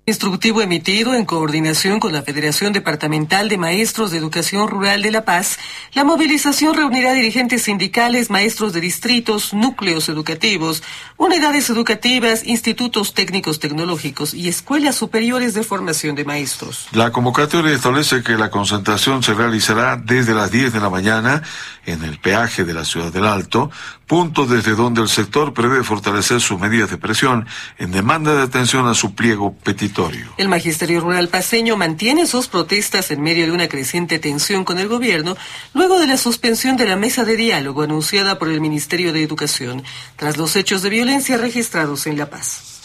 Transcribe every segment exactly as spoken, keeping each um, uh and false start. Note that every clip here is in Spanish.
Instructivo emitido en coordinación con la Federación Departamental de Maestros de Educación Rural de La Paz, la movilización reunirá dirigentes sindicales, maestros de distritos, núcleos educativos, unidades educativas, institutos técnicos tecnológicos y escuelas superiores de formación de maestros. La convocatoria establece que la concentración se realizará desde las diez de la mañana en el peaje de la Ciudad del Alto, punto desde donde el sector prevé fortalecer sus medidas de presión en demanda de atención a su pliego petitorio. El Magisterio Rural paceño mantiene sus protestas en medio de una creciente tensión con el gobierno, luego de la suspensión de la mesa de diálogo anunciada por el Ministerio de Educación, tras los hechos de violencia registrados en La Paz.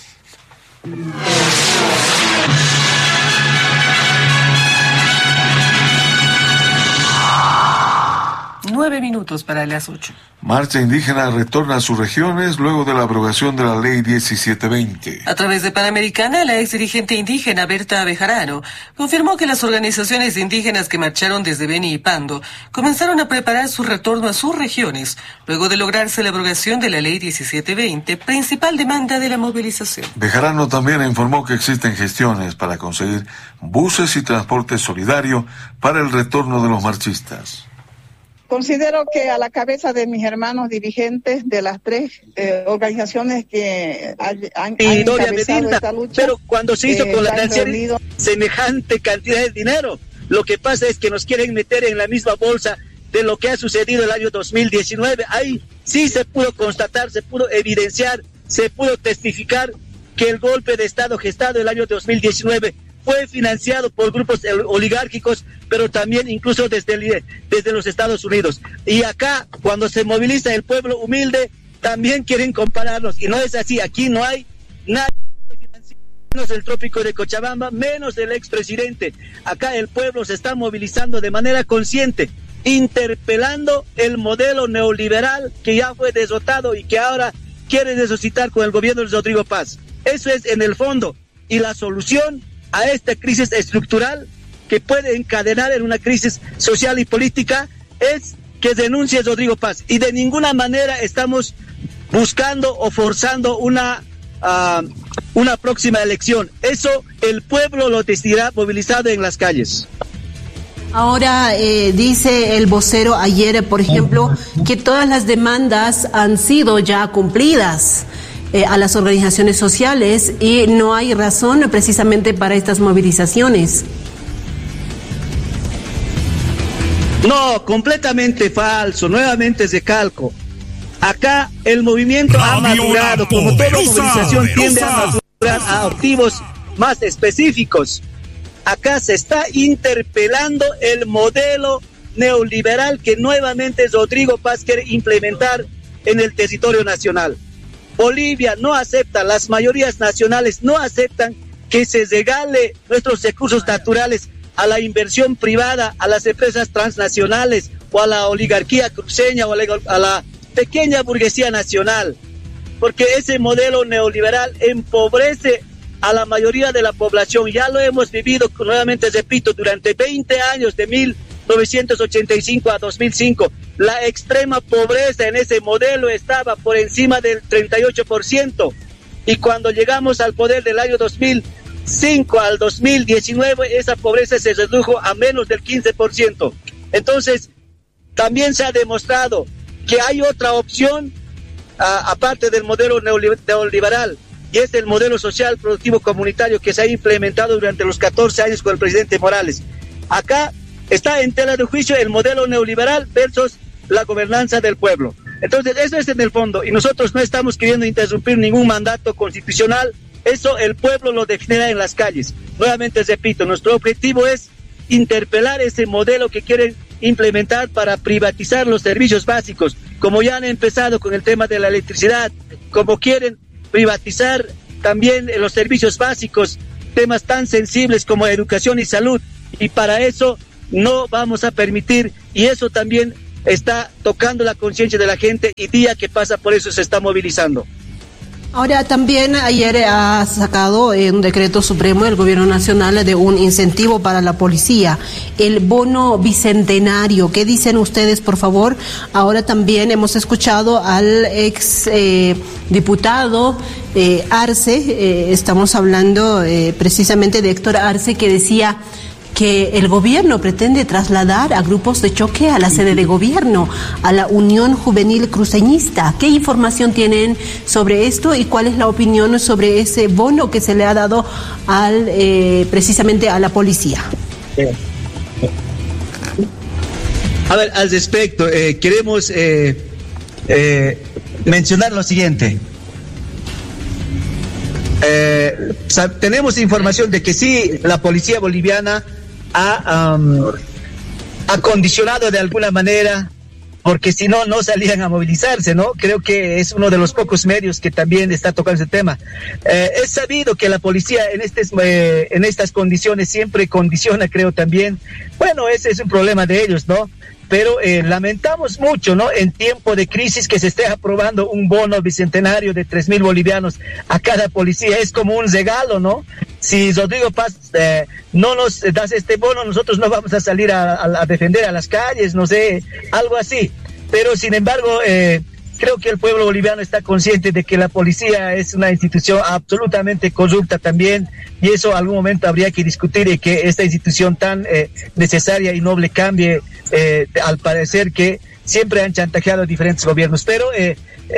Nueve minutos para las ocho. Marcha indígena retorna a sus regiones luego de la abrogación de la ley diecisiete veinte. A través de Panamericana, la ex dirigente indígena Berta Bejarano confirmó que las organizaciones indígenas que marcharon desde Beni y Pando comenzaron a preparar su retorno a sus regiones, luego de lograrse la abrogación de la ley diecisiete veinte, principal demanda de la movilización. Bejarano también informó que existen gestiones para conseguir buses y transporte solidario para el retorno de los marchistas. Considero que a la cabeza de mis hermanos dirigentes de las tres eh, organizaciones que han, han encabezado Medina, esta lucha, pero cuando se hizo eh, con la nación reunido... semejante cantidad de dinero, lo que pasa es que nos quieren meter en la misma bolsa de lo que ha sucedido el año dos mil diecinueve. Ahí sí se pudo constatar, se pudo evidenciar, se pudo testificar que el golpe de Estado gestado el año dos mil diecinueve fue financiado por grupos oligárquicos, pero también incluso desde, el, desde los Estados Unidos. Y acá, cuando se moviliza el pueblo humilde, también quieren compararnos. Y no es así, aquí no hay nada, menos el trópico de Cochabamba, menos el expresidente. Acá el pueblo se está movilizando de manera consciente, interpelando el modelo neoliberal que ya fue derrotado y que ahora quiere resucitar con el gobierno de Rodrigo Paz. Eso es en el fondo. Y la solución a esta crisis estructural que puede encadenar en una crisis social y política es que denuncie Rodrigo Paz, y de ninguna manera estamos buscando o forzando una uh, una próxima elección. Eso el pueblo lo decidirá movilizado en las calles. Ahora eh, dice el vocero ayer, por ejemplo, que todas las demandas han sido ya cumplidas Eh, a las organizaciones sociales y no hay razón precisamente para estas movilizaciones. No, completamente falso, nuevamente recalco. Acá el movimiento Radio ha madurado, como toda movilización tiende a madurar a objetivos más específicos. Acá se está interpelando el modelo neoliberal que nuevamente Rodrigo Paz quiere implementar en el territorio nacional. Bolivia no acepta, las mayorías nacionales no aceptan que se regale nuestros recursos naturales a la inversión privada, a las empresas transnacionales o a la oligarquía cruceña o a la pequeña burguesía nacional, porque ese modelo neoliberal empobrece a la mayoría de la población. Ya lo hemos vivido, nuevamente repito, durante veinte años, de mil novecientos ochenta y cinco a dos mil cinco. La extrema pobreza en ese modelo estaba por encima del treinta y ocho por ciento. Y cuando llegamos al poder del año dos mil cinco al dos mil diecinueve, esa pobreza se redujo a menos del quince por ciento. Entonces, también se ha demostrado que hay otra opción, a, aparte del modelo neoliberal, y es el modelo social productivo comunitario que se ha implementado durante los catorce años con el presidente Morales. Acá está en tela de juicio el modelo neoliberal versus la gobernanza del pueblo. Entonces, eso es en el fondo, y nosotros no estamos queriendo interrumpir ningún mandato constitucional. Eso el pueblo lo definirá en las calles. Nuevamente repito, nuestro objetivo es interpelar ese modelo que quieren implementar para privatizar los servicios básicos, como ya han empezado con el tema de la electricidad, como quieren privatizar también los servicios básicos, temas tan sensibles como educación y salud, y para eso no vamos a permitir, y eso también está tocando la conciencia de la gente, y día que pasa por eso se está movilizando. Ahora, también ayer ha sacado un decreto supremo del Gobierno Nacional de un incentivo para la policía, el bono bicentenario. ¿Qué dicen ustedes, por favor? Ahora también hemos escuchado al ex eh, diputado eh, Arce, eh, estamos hablando eh, precisamente de Héctor Arce, que decía que el gobierno pretende trasladar a grupos de choque a la sede de gobierno, a la Unión Juvenil Cruceñista. ¿Qué información tienen sobre esto y cuál es la opinión sobre ese bono que se le ha dado al eh, precisamente a la policía? A ver, al respecto, eh, queremos eh, eh, mencionar lo siguiente. Eh, tenemos información de que sí, la policía boliviana ha um, acondicionado de alguna manera, porque si no, no salían a movilizarse, ¿no? Creo que es uno de los pocos medios que también está tocando ese tema. Eh, es sabido que la policía en, estes, eh, en estas condiciones siempre condiciona, creo también. Bueno, ese es un problema de ellos, ¿no? Pero eh, lamentamos mucho, ¿no? En tiempo de crisis que se esté aprobando un bono bicentenario de tres mil bolivianos a cada policía. Es como un regalo, ¿no? Si Rodrigo Paz eh, no nos das este bono, nosotros no vamos a salir a, a, a defender a las calles, no sé, algo así. Pero sin embargo, eh, creo que el pueblo boliviano está consciente de que la policía es una institución absolutamente corrupta también, y eso algún momento habría que discutir, y que esta institución tan eh, necesaria y noble cambie, eh, al parecer que siempre han chantajeado a diferentes gobiernos. Pero eh,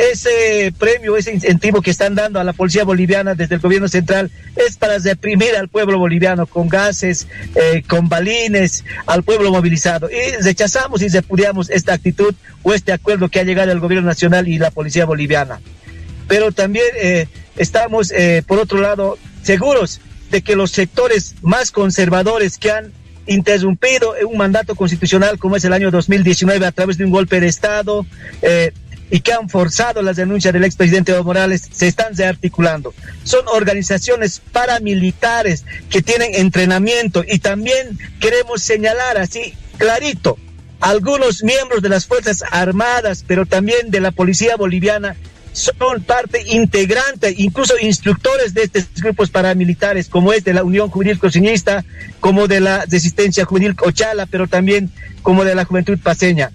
ese premio, ese incentivo que están dando a la policía boliviana desde el gobierno central es para reprimir al pueblo boliviano con gases, eh, con balines, al pueblo movilizado. Y rechazamos y repudiamos esta actitud o este acuerdo que ha llegado el gobierno nacional y la policía boliviana. Pero también eh, estamos, eh, por otro lado, seguros de que los sectores más conservadores que han interrumpido un mandato constitucional como es el año dos mil diecinueve a través de un golpe de Estado, eh, y que han forzado las denuncias del expresidente Evo Morales, se están rearticulando. Son organizaciones paramilitares que tienen entrenamiento, y también queremos señalar así clarito algunos miembros de las Fuerzas Armadas, pero también de la policía boliviana, son parte integrante, incluso instructores de estos grupos paramilitares, como es de la Unión Juvenil Cruceñista, como de la Resistencia Juvenil Ochala, pero también como de la Juventud Paceña.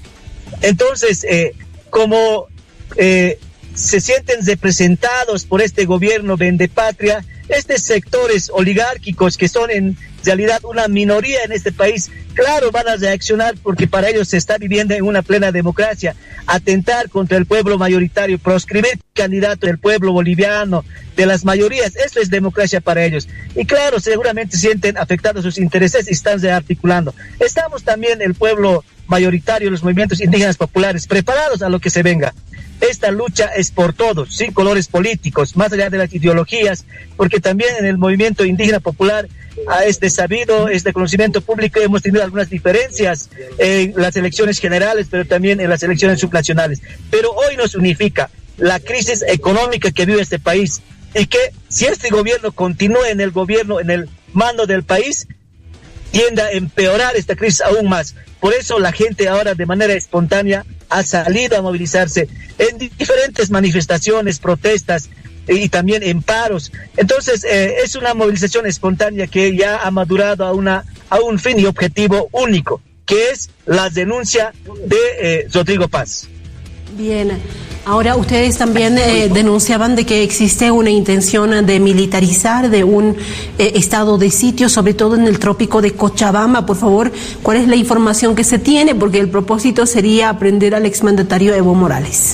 Entonces, eh, como eh, se sienten representados por este gobierno vendepatria, estos sectores oligárquicos que son en realidad una minoría en este país, claro, van a reaccionar, porque para ellos se está viviendo en una plena democracia. Atentar contra el pueblo mayoritario, proscribir candidatos del pueblo boliviano, de las mayorías, eso es democracia para ellos. Y claro, seguramente sienten afectados sus intereses y están rearticulando. Estamos también, el pueblo mayoritario, los movimientos indígenas populares, preparados a lo que se venga. Esta lucha es por todos, sin colores políticos, más allá de las ideologías, porque también en el movimiento indígena popular es de sabido, es de conocimiento público, hemos tenido algunas diferencias en las elecciones generales, pero también en las elecciones subnacionales. Pero hoy nos unifica la crisis económica que vive este país, y que si este gobierno continúa en el gobierno, en el mando del país, tiende a empeorar esta crisis aún más. Por eso la gente ahora de manera espontánea ha salido a movilizarse en diferentes manifestaciones, protestas y también en paros. Entonces eh, es una movilización espontánea que ya ha madurado a, una, a un fin y objetivo único, que es la denuncia de eh, Rodrigo Paz. Bien. Ahora, ustedes también eh, denunciaban de que existe una intención de militarizar de un eh, estado de sitio, sobre todo en el trópico de Cochabamba. Por favor, ¿cuál es la información que se tiene? Porque el propósito sería aprender al exmandatario Evo Morales.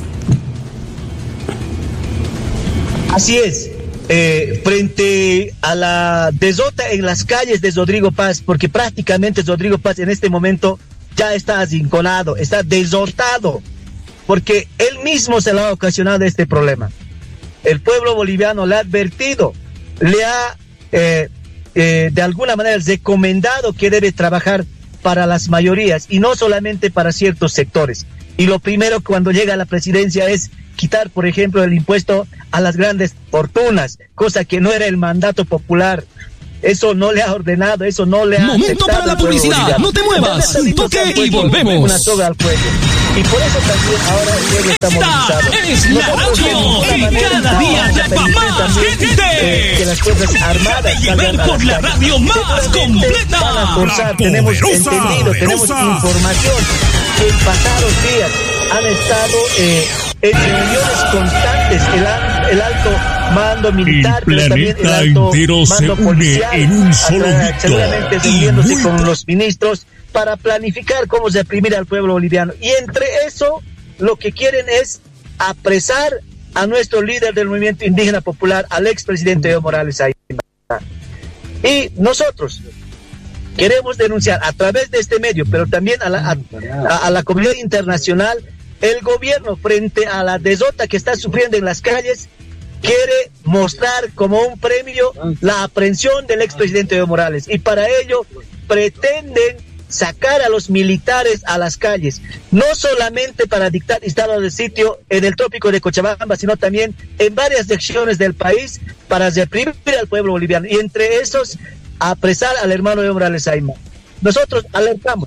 Así es. Eh, frente a la desota en las calles de Rodrigo Paz, porque prácticamente Rodrigo Paz en este momento ya está arrinconado, está desotado, porque él mismo se le ha ocasionado este problema. El pueblo boliviano le ha advertido, le ha eh, eh, de alguna manera recomendado que debe trabajar para las mayorías y no solamente para ciertos sectores. Y lo primero cuando llega a la presidencia es quitar, por ejemplo, el impuesto a las grandes fortunas, cosa que no era el mandato popular. Eso no le ha ordenado, eso no le ha Momento para la publicidad, no te muevas, un toque y volvemos. Una soga al cuello. Y por eso también ahora el pueblo está movilizado. Es la radio que cada día lleva más gente. Eh, que las Fuerzas Armadas salgan a por la radio más completa. Van a forzar, tenemos entendido, tenemos información que en pasados días han estado eh, en reuniones constantes el, el alto mando militar, pero también el alto mando policial, en un solo hasta, seguramente reuniéndose con los ministros para planificar cómo reprimir al pueblo boliviano. Y entre eso, lo que quieren es apresar a nuestro líder del movimiento indígena popular, al expresidente Evo Morales Ayma. Y nosotros queremos denunciar a través de este medio, pero también a la, a, a la comunidad internacional, el gobierno frente a la desota que está sufriendo en las calles, quiere mostrar como un premio la aprehensión del expresidente Evo Morales. Y para ello pretenden sacar a los militares a las calles, no solamente para dictar estado de sitio en el trópico de Cochabamba, sino también en varias regiones del país para reprimir al pueblo boliviano, y entre esos apresar al hermano Evo Morales Ayma. Nosotros alertamos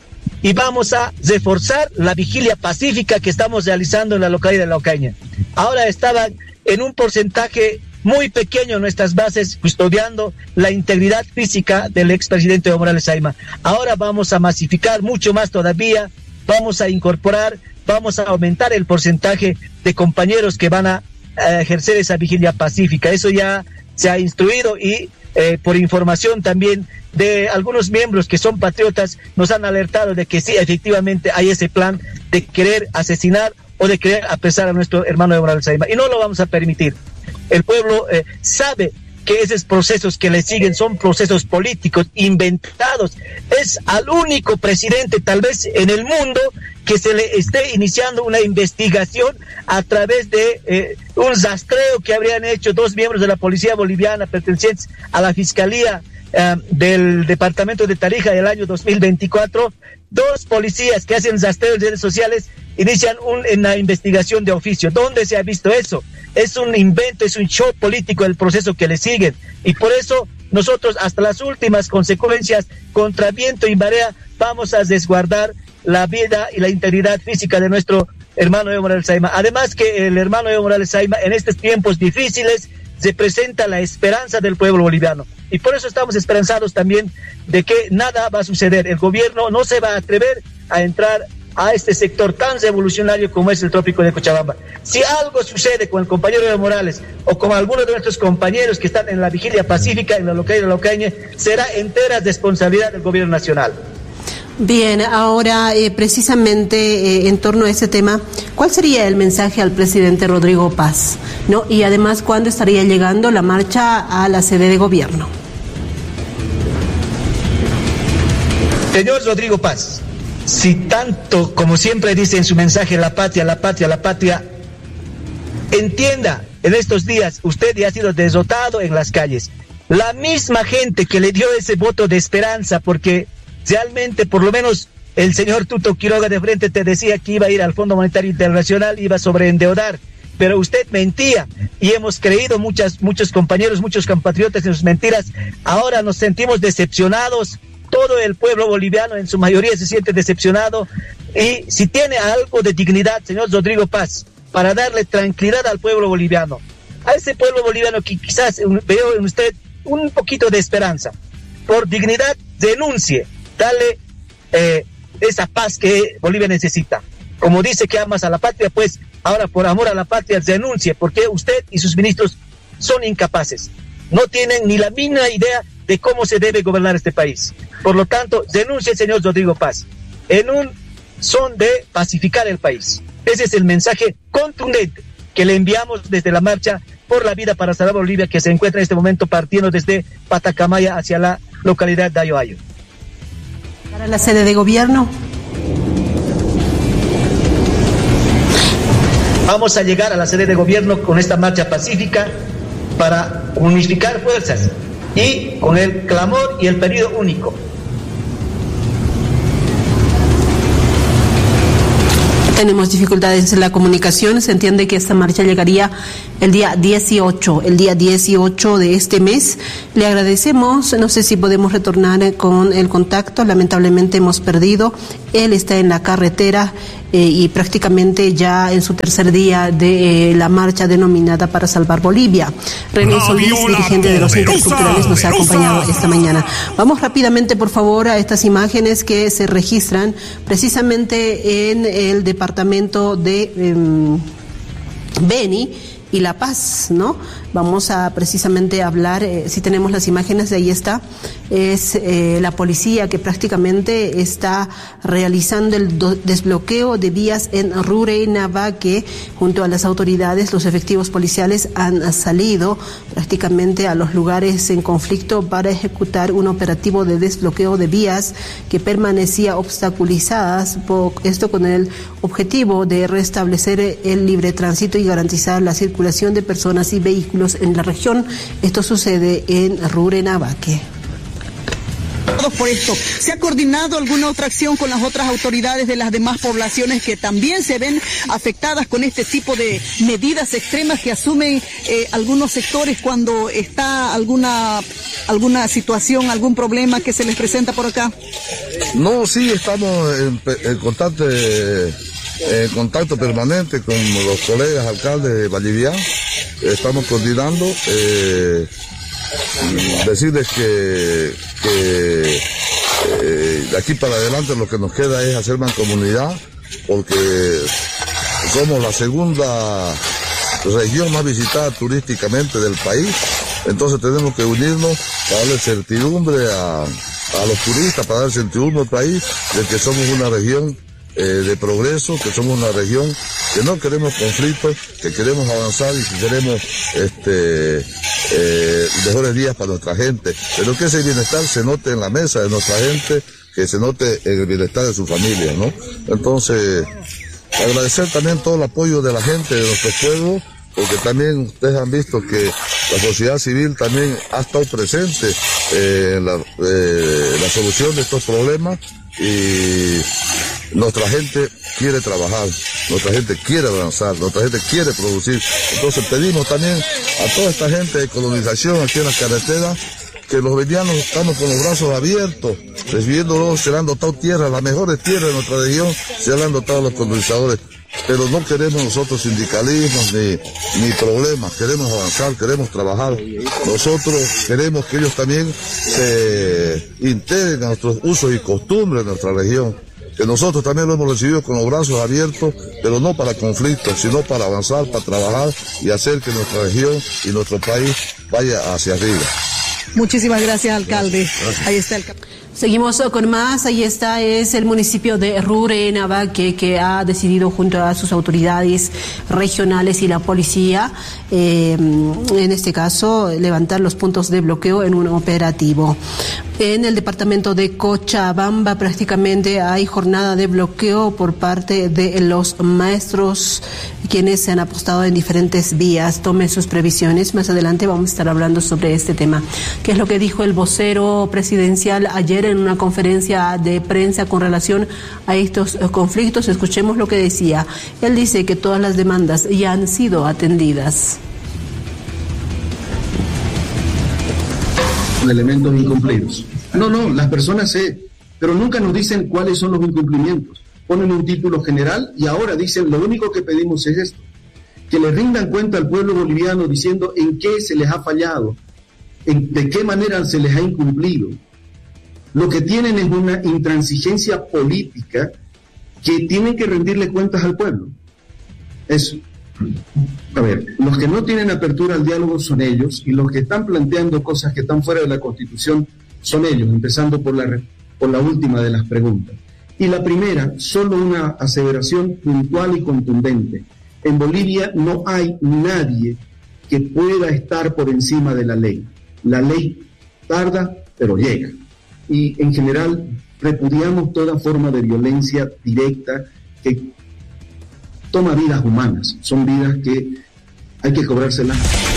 y vamos a reforzar la vigilia pacífica que estamos realizando en la localidad de La Ocaña. Ahora estaban en un porcentaje muy pequeño nuestras bases custodiando la integridad física del expresidente Evo Morales Ayma. Ahora vamos a masificar mucho más todavía, vamos a incorporar, vamos a aumentar el porcentaje de compañeros que van a, a ejercer esa vigilia pacífica. Eso ya se ha instruido y eh, por información también de algunos miembros que son patriotas nos han alertado de que sí, efectivamente hay ese plan de querer asesinar o de querer apresar a nuestro hermano Evo Morales Ayma, y no lo vamos a permitir. El pueblo eh, sabe que esos procesos que le siguen son procesos políticos inventados. Es al único presidente tal vez en el mundo que se le esté iniciando una investigación a través de eh, un rastreo que habrían hecho dos miembros de la policía boliviana pertenecientes a la fiscalía eh, del departamento de Tarija del año dos mil veinticuatro. Dos policías que hacen rastreo en redes sociales inician un, una investigación de oficio. ¿Dónde se ha visto eso? Es un invento, es un show político el proceso que le siguen, y por eso nosotros hasta las últimas consecuencias, contra viento y marea, vamos a resguardar la vida y la integridad física de nuestro hermano Evo Morales Ayma. Además que el hermano Evo Morales Ayma en estos tiempos difíciles representa la esperanza del pueblo boliviano, y por eso estamos esperanzados también de que nada va a suceder. El gobierno no se va a atrever a entrar a este sector tan revolucionario como es el trópico de Cochabamba. Si algo sucede con el compañero Evo Morales o con algunos de nuestros compañeros que están en la vigilia pacífica en la localidad de La Ocaña, será entera responsabilidad del gobierno nacional. Bien, ahora eh, precisamente eh, en torno a ese tema, ¿cuál sería el mensaje al presidente Rodrigo Paz? ¿No? Y además, ¿cuándo estaría llegando la marcha a la sede de gobierno? Señor Rodrigo Paz, si tanto, como siempre dice en su mensaje, la patria, la patria, la patria, entienda, en estos días usted ya ha sido derrotado en las calles. La misma gente que le dio ese voto de esperanza, porque realmente, por lo menos, el señor Tuto Quiroga de frente te decía que iba a ir al Fondo Monetario Internacional, iba a sobreendeudar, pero usted mentía, y hemos creído muchas, muchos compañeros, muchos compatriotas en sus mentiras. Ahora nos sentimos decepcionados. Todo el pueblo boliviano en su mayoría se siente decepcionado, y si tiene algo de dignidad, señor Rodrigo Paz, para darle tranquilidad al pueblo boliviano, a ese pueblo boliviano que quizás veo en usted un poquito de esperanza, por dignidad denuncie, dale eh, esa paz que Bolivia necesita. Como dice que amas a la patria, pues ahora por amor a la patria denuncie, porque usted y sus ministros son incapaces, no tienen ni la mínima idea de cómo se debe gobernar este país. Por lo tanto, denuncie, señor Rodrigo Paz, en un son de pacificar el país. Ese es el mensaje contundente que le enviamos desde la marcha por la vida para salvar Bolivia, que se encuentra en este momento partiendo desde Patacamaya hacia la localidad de Ayoayo. ¿Para la sede de gobierno? Vamos a llegar a la sede de gobierno con esta marcha pacífica para unificar fuerzas y con el clamor y el pedido único. Tenemos dificultades en la comunicación. Se entiende que esta marcha llegaría el día dieciocho, el día dieciocho de este mes. Le agradecemos. No sé si podemos retornar con el contacto. Lamentablemente hemos perdido. Él está en la carretera eh, y prácticamente ya en su tercer día de eh, la marcha denominada Para Salvar Bolivia. René Solís, dirigente de los interculturales, nos ha acompañado esta mañana. Vamos rápidamente, por favor, a estas imágenes que se registran precisamente en el departamento de eh, Beni y La Paz, ¿no? Vamos a precisamente hablar, eh, si tenemos las imágenes, de ahí está, es eh, la policía que prácticamente está realizando el do- desbloqueo de vías en Rurrenabaque. Junto a las autoridades, los efectivos policiales han salido prácticamente a los lugares en conflicto para ejecutar un operativo de desbloqueo de vías que permanecía obstaculizadas, por esto con el objetivo de restablecer el libre tránsito y garantizar la circulación de personas y vehículos en la región. Esto sucede en Rurrenabaque. Por esto, ¿se ha coordinado alguna otra acción con las otras autoridades de las demás poblaciones que también se ven afectadas con este tipo de medidas extremas que asumen eh, algunos sectores cuando está alguna alguna situación, algún problema que se les presenta por acá? No, sí, estamos en, en constante en contacto permanente con los colegas alcaldes de Vallivian. Estamos coordinando. Eh, decirles que, que eh, de aquí para adelante lo que nos queda es hacer mancomunidad, porque somos la segunda región más visitada turísticamente del país. Entonces tenemos que unirnos para darle certidumbre a, a los turistas, para dar certidumbre al país de que somos una región eh, de progreso, que somos una región que no queremos conflictos, que queremos avanzar y que queremos este eh, mejores días para nuestra gente, pero que ese bienestar se note en la mesa de nuestra gente, que se note en el bienestar de su familia, ¿no? Entonces, agradecer también todo el apoyo de la gente de nuestro pueblo, porque también ustedes han visto que la sociedad civil también ha estado presente eh, en la, eh, la solución de estos problemas, y nuestra gente quiere trabajar, nuestra gente quiere avanzar, nuestra gente quiere producir. Entonces pedimos también a toda esta gente de colonización aquí en la carretera que los bolivianos estamos con los brazos abiertos, recibiéndolos, se le han dotado tierras, las mejores tierras de nuestra región se le han dotado a los colonizadores. Pero no queremos nosotros sindicalismos ni, ni problemas, queremos avanzar, queremos trabajar. Nosotros queremos que ellos también se integren a nuestros usos y costumbres de nuestra región, que nosotros también lo hemos recibido con los brazos abiertos, pero no para conflictos, sino para avanzar, para trabajar y hacer que nuestra región y nuestro país vaya hacia arriba. Muchísimas gracias, alcalde. Gracias. Ahí está el Seguimos con más. Ahí está, es el municipio de Rurrenabaque que ha decidido junto a sus autoridades regionales y la policía, eh, en este caso, levantar los puntos de bloqueo en un operativo. En el departamento de Cochabamba prácticamente hay jornada de bloqueo por parte de los maestros, quienes se han apostado en diferentes vías. Tomen sus previsiones. Más adelante vamos a estar hablando sobre este tema. ¿Qué es lo que dijo el vocero presidencial ayer en una conferencia de prensa con relación a estos conflictos? Escuchemos lo que decía. Él dice que todas las demandas ya han sido atendidas. Elementos incumplidos. No, no, las personas se... pero nunca nos dicen cuáles son los incumplimientos. Ponen un título general y ahora dicen lo único que pedimos es esto, que le rindan cuenta al pueblo boliviano diciendo en qué se les ha fallado, en, de qué manera se les ha incumplido. Lo que tienen es una intransigencia política que tienen que rendirle cuentas al pueblo. Eso. A ver, los que no tienen apertura al diálogo son ellos, y los que están planteando cosas que están fuera de la Constitución son ellos, empezando por la, por la última de las preguntas. Y la primera, solo una aseveración puntual y contundente. En Bolivia no hay nadie que pueda estar por encima de la ley. La ley tarda, pero llega. Y en general repudiamos toda forma de violencia directa que toma vidas humanas. Son vidas que hay que cobrárselas.